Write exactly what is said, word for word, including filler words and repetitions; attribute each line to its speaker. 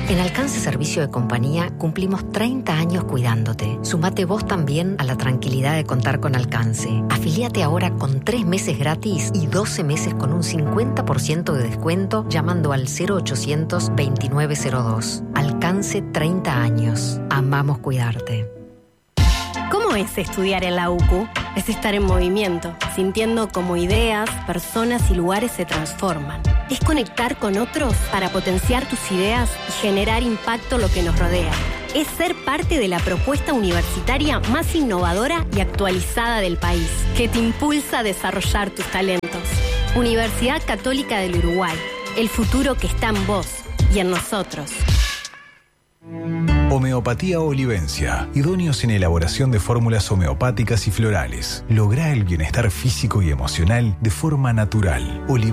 Speaker 1: En Alcance Servicio de Compañía cumplimos treinta años cuidándote. Sumate vos también a la tranquilidad de contar con Alcance. Afiliate ahora con tres meses gratis y doce meses con un cincuenta por ciento de descuento llamando al cero ochocientos veintinueve cero dos. Alcance treinta años. Amamos cuidarte.
Speaker 2: ¿Cómo es estudiar en la U C U? Es estar en movimiento, sintiendo cómo ideas, personas y lugares se transforman. Es conectar con otros para potenciar tus ideas y generar impacto en lo que nos rodea. Es ser parte de la propuesta universitaria más innovadora y actualizada del país, que te impulsa a desarrollar tus talentos. Universidad Católica del Uruguay, el futuro que está en vos y en nosotros.
Speaker 3: Homeopatía Olivencia, idóneos en elaboración de fórmulas homeopáticas y florales. Lográ el bienestar físico y emocional de forma natural. Olivencia